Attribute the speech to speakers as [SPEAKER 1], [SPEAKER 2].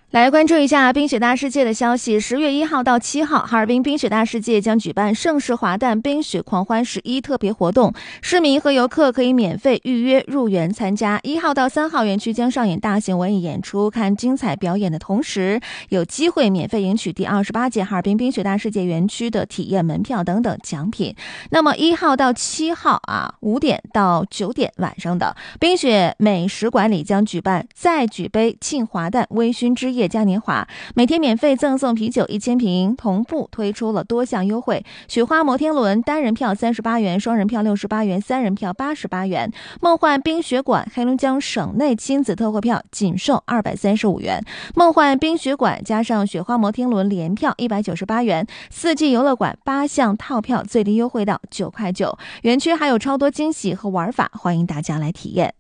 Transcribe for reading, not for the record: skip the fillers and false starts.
[SPEAKER 1] 来关注一下冰雪大世界的消息。10月1号到7号，哈尔滨冰雪大世界将举办盛世华诞冰雪狂欢11特别活动，市民和游客可以免费预约入园参加。1号到3号，园区将上演大型文艺演出，看精彩表演的同时，有机会免费赢取第28届哈尔滨冰雪大世界园区的体验门票等等奖品。那么1号到7号5点到9点晚上的冰雪美食馆里将举办再举杯庆华诞微醺之夜嘉年华，每天免费赠送啤酒1000瓶，同步推出了多项优惠。雪花摩天轮单人票38元，双人票68元，三人票88元。梦幻冰雪馆黑龙江省内亲子特惠票仅售235元。梦幻冰雪馆加上雪花摩天轮联票198元。四季游乐馆8项套票最低优惠到9块9。园区还有超多惊喜和玩法，欢迎大家来体验。